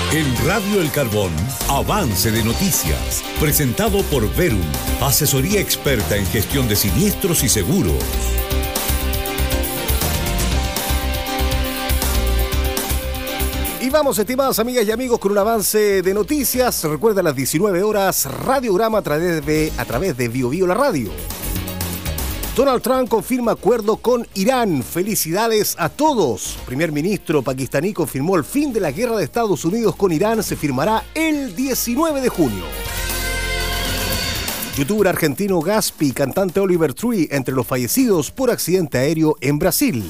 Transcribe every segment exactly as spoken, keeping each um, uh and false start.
En Radio El Carbón, avance de noticias. Presentado por Verum, asesoría experta en gestión de siniestros y seguros. Y vamos, estimadas amigas y amigos, con un avance de noticias. Recuerda, a las diecinueve horas, Radiograma a través de, a través de Bio Bio la radio. Donald Trump confirma acuerdo con Irán. Felicidades a todos. Primer ministro pakistaní confirmó el fin de la guerra de Estados Unidos con Irán. Se firmará el diecinueve de junio. Youtuber argentino Gaspi, cantante Oliver Tree, entre los fallecidos por accidente aéreo en Brasil.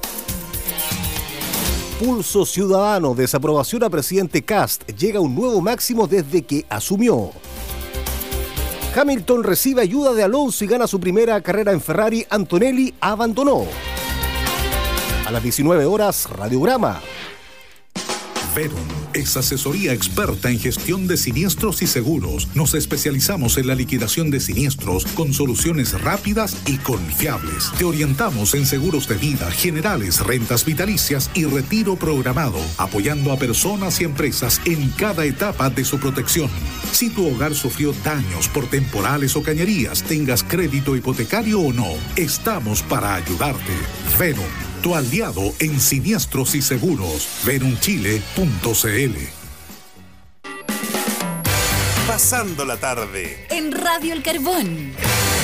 Pulso ciudadano, desaprobación a presidente Kast. Llega a un nuevo máximo desde que asumió. Hamilton recibe ayuda de Alonso y gana su primera carrera en Ferrari. Antonelli abandonó. A las diecinueve horas, Radiograma. Verum es asesoría experta en gestión de siniestros y seguros. Nos especializamos en la liquidación de siniestros con soluciones rápidas y confiables. Te orientamos en seguros de vida, generales, rentas vitalicias y retiro programado, apoyando a personas y empresas en cada etapa de su protección. Si tu hogar sufrió daños por temporales o cañerías, tengas crédito hipotecario o no, estamos para ayudarte. Verum, tu aliado en siniestros y seguros. verum chile punto c l. Pasando la tarde en Radio El Carbón.